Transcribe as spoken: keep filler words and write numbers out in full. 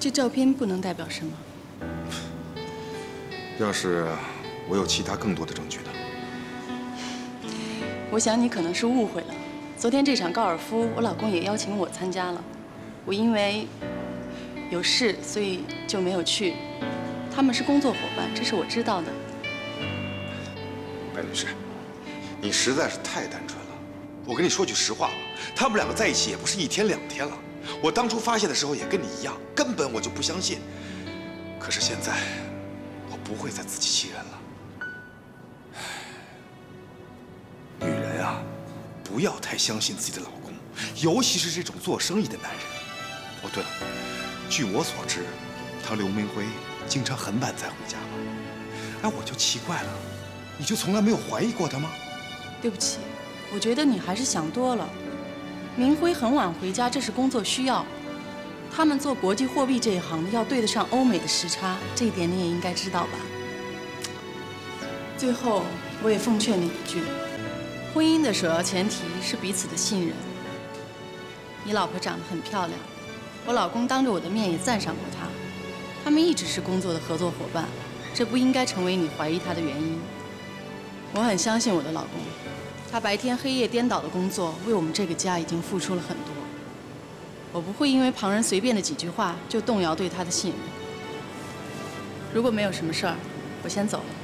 这照片不能代表什么。 要是我有其他更多的证据呢？ 我想你可能是误会了。昨天这场高尔夫，我老公也邀请我参加了，我因为有事，所以就没有去。他们是工作伙伴，这是我知道的。 白女士，你实在是太单纯了。我跟你说句实话吧，他们两个在一起也不是一天两天了。我当初发现的时候也跟你一样，根本我就不相信。可是现在，我不会再自欺欺人了。女人啊，不要太相信自己的老公，尤其是这种做生意的男人。哦，对了，据我所知，他刘明辉经常很晚才回家吧？哎，我就奇怪了，你就从来没有怀疑过他吗？ 对不起，我觉得你还是想多了。明辉很晚回家，这是工作需要。他们做国际货币这一行的，要对得上欧美的时差，这一点你也应该知道吧。最后，我也奉劝你一句：婚姻的首要前提是彼此的信任。你老婆长得很漂亮，我老公当着我的面也赞赏过她。他们一直是工作的合作伙伴，这不应该成为你怀疑他的原因。我很相信我的老公。他白天黑夜颠倒的工作，为我们这个家已经付出了很多。我不会因为旁人随便的几句话就动摇对他的信任。如果没有什么事儿，我先走了。